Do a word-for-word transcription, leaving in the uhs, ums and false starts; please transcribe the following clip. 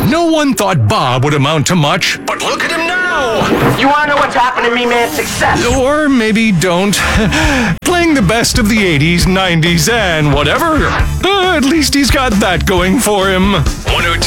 No one thought Bob would amount to much, but look at him now! You wanna know what's happened to me, man? Success! Or maybe don't. Playing the best of the eighties, nineties, and whatever. Uh, at least he's got that going for him. one oh two